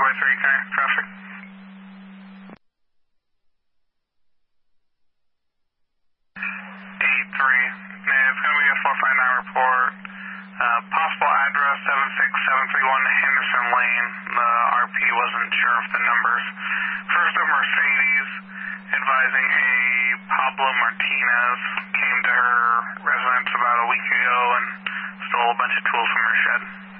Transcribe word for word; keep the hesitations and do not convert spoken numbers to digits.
by three, car traffic. eight three. Yeah, it's going to be a four five nine report. Uh, possible address seven six seven three one Henderson Lane. The R P wasn't sure of the numbers. First a Mercedes advising a Pablo Martinez came to her residence about a week ago and stole a bunch of tools from her shed.